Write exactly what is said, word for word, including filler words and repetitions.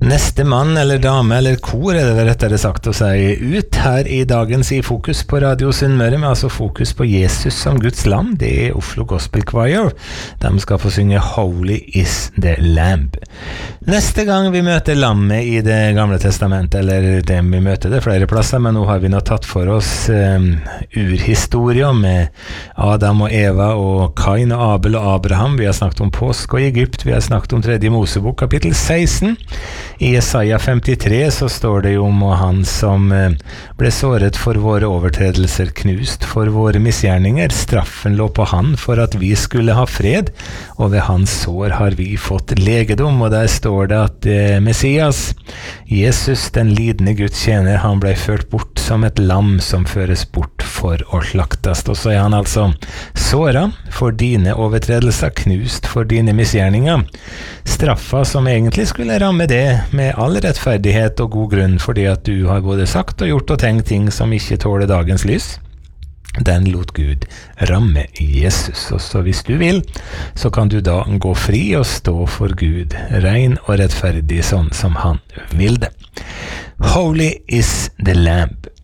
Neste mann eller dame eller kor er det rettere sagt å si ut her i dagens i Fokus på Radio Sunnmøre, med altså fokus på Jesus som Guds lam. Det er Oslo Gospel Choir. De skal få synge Holy is the Lamb. Neste gang vi møter lammet i det gamle testamentet, eller dem vi møter det flere plasser, men nå har vi nå tatt for oss um, urhistorier med Adam og Eva og Kain og Abel og Abraham. Vi har snakket om påsk og Egypt, vi har snakket om tredje Mosebok kapittel seksten. I Jesaja femtitre så står det jo om han som ble såret for våre overtredelser, knust for våre misgjerninger. Straffen lå på han for at vi skulle ha fred, og ved hans sår har vi fått legedom. Og der står det at eh, Messias, Jesus, den lidende Guds tjener, han ble ført bort som et lam som føres bort for å slaktast. Og så er han altså såret for dine overtredelser, knust for dine misgjerninger. Straffa som egentlig skulle ramme det med all rettferdighet og god grunn, fordi at du har både sagt og gjort og tenkt ting som ikke tåler dagens lys. Den lot Gud ramme Jesus. Og så hvis du vil, så kan du da gå fri og stå for Gud, ren og rettferdig, sånn som han vil det. Holy is the Lamb.